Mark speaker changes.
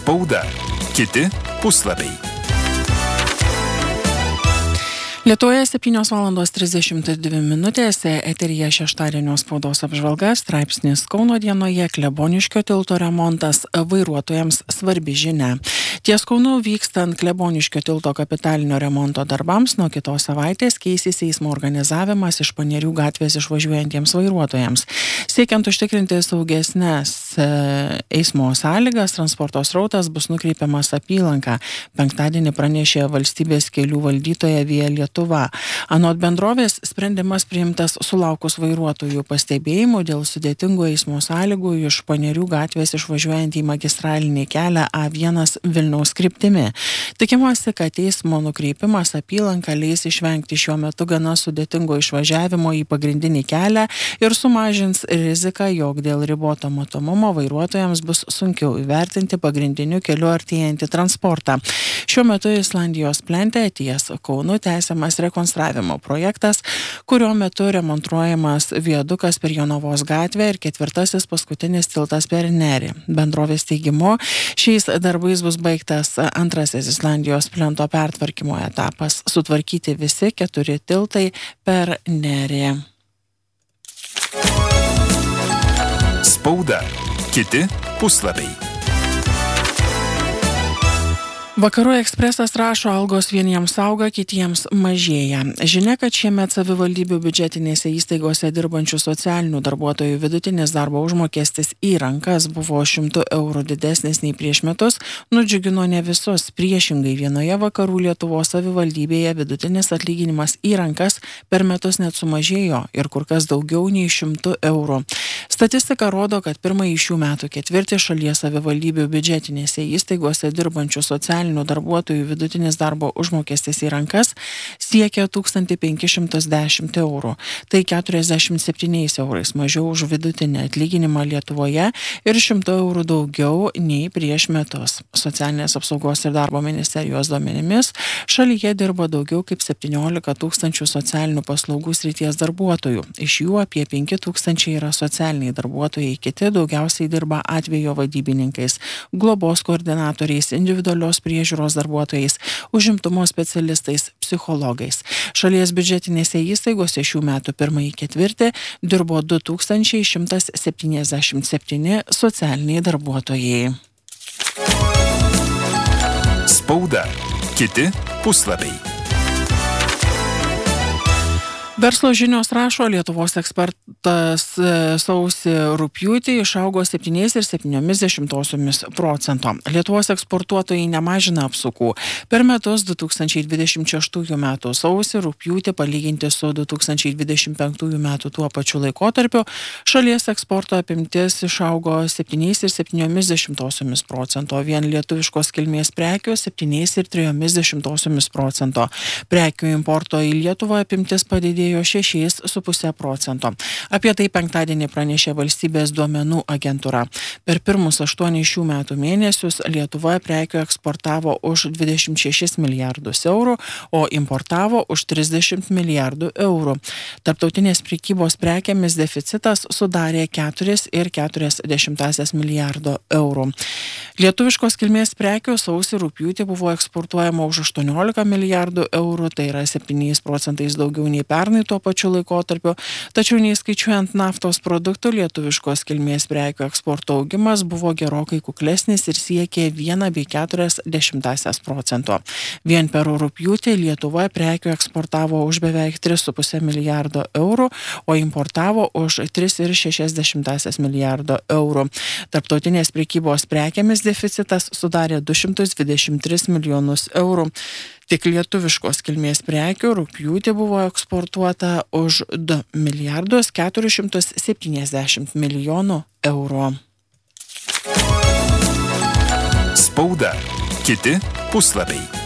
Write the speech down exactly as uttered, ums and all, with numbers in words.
Speaker 1: Spauda. Kiti puslapiai.
Speaker 2: Lietuvoje septynios valandos trisdešimt dvi minutės, eteryje šeštadienio spaudos apžvalga, straipsnis Kauno dienoje, Kleboniškio tilto remontas, vairuotojams svarbi žinia. Ties Kaunu vykstant Kleboniškio tilto kapitalinio remonto darbams, nuo kitos savaitės keisis eismo organizavimas iš Panerių gatvės išvažiuojantiems vairuotojams. Siekiant užtikrinti saugesnes eismo sąlygas, transporto srautas bus nukreipiamas apylanką. Penktadienį pranešė valstybės kelių valdytoja Via Lietuva. Anot bendrovės, sprendimas priimtas sulaukus vairuotojų pastebėjimų dėl sudėtingų eismo sąlygų iš Panerių gatvės išvažiuojant į magistralinį kelią A vienas Vilniaus kryptimi. Tikimasi, kad eismo nukreipimas apylanką leis išvengti šiuo metu gana sudėtingo išvažiavimo į pagrindinį kelią ir sumažins riziką, jog dėl riboto matomumo vairuotojams bus sunkiau įvertinti pagrindiniu keliu artėjantį transportą. Šiuo metu Islandijos plente ties Kaunu tęsiamas rekonstravimo projektas, kurio metu remontuojamas viadukas per Jonavos gatvę ir ketvirtasis paskutinis tiltas per Nerį. Bendrovės teigimu, šiais darbais bus baigtas antrasis Islandijos plento pertvarkymo etapas, sutvarkyti visi keturi tiltai per Nerį.
Speaker 1: Spauda. Kiti puslapiai.
Speaker 2: Vakarų ekspresas rašo, algos vieniems auga, kitiems mažėja. Žinia, kad šiemet savivaldybių biudžetinėse įstaigose dirbančių socialinių darbuotojų vidutinis darbo užmokestis į rankas buvo šimtu eurų didesnis nei prieš metus, nudžiugino ne visus. Priešingai, vienoje vakarų Lietuvos savivaldybėje vidutinis atlyginimas į rankas per metus net sumažėjo ir kur kas daugiau nei šimtu eurų. Statistika rodo, kad pirmąjį šių metų ketvirtį šalies savivaldybių biudžetinėse įstaigose dirbančių socialinių darbuotojų vidutinis darbo užmokestis į rankas siekia tūkstantį penkis šimtus dešimt eurų. Tai keturiasdešimt septyniais eurais mažiau už vidutinį atlyginimą Lietuvoje ir šimtu eurų daugiau nei prieš metus. Socialinės apsaugos ir darbo ministerijos duomenimis šalyje dirba daugiau kaip septyniolika tūkstančių socialinių paslaugų srities darbuotojų. Iš jų apie penki tūkstančiai yra socialiniai darbuotojai, kiti daugiausiai dirba atvejo vadybininkais, globos koordinatoriais, individualios priežiūros darbuotojais, užimtumo specialistais, psichologais. Šalies biudžetinėse įstaigose šių metų pirmąjį ketvirtį dirbo du tūkstančiai šimtas septyniasdešimt septyni socialiniai darbuotojai.
Speaker 1: Spauda. Kiti puslapiai.
Speaker 2: Verslo žinios rašo, Lietuvos eksportas sausį rugpjūtį išaugo septyniais ir septyniomis dešimtosiomis procento. Lietuvos eksportuotojai nemažina apsukų. Per metus du tūkstančiai dvidešimt šeštųjų metų sausį rugpjūtį palyginti su du tūkstančiai dvidešimt penktųjų metų tuo pačiu laikotarpiu, šalies eksporto apimtis išaugo septyniais ir septyniomis dešimtosiomis procento. Vien lietuviškos kilmės prekių septyniais ir trijomis dešimtosiomis procento. Prekių importo į Lietuvą apimtis padidėjo šešiais su puse procento. Apie tai penktadienį pranešė valstybės duomenų agentūra. Per pirmus aštuonis šių metų mėnesius Lietuva prekių eksportavo už dvidešimt šešis milijardus eurų, o importavo už trisdešimt milijardų eurų. Tarptautinės prekybos prekėmis deficitas sudarė keturis ir keturias dešimtąsias milijardo eurų. Lietuviškos kilmės prekių sausį rugpjūtį buvo eksportuojama už aštuoniolika milijardų eurų, tai yra septyniais procentais daugiau nei pernai tuo pačiu laikotarpiu, tačiau neįskaičiuojant naftos produktų, lietuviškos kilmės prekių eksporto augimas buvo gerokai kuklesnis ir siekė vieną bei keturias dešimtąsias procento. Vien per rugpjūtį Lietuva prekių eksportavo už beveik tris su puse milijardo eurų, o importavo už tris ir šešias dešimtąsias milijardo eurų. Tarptautinės prekybos prekėmis deficitas sudarė du šimtus dvidešimt tris milijonus eurų. Tik lietuviškos kilmės prekių rugpjūtį buvo eksportuota už du milijardus keturis šimtus septyniasdešimt milijonų eurų.
Speaker 1: Spauda. Kiti puslapiai.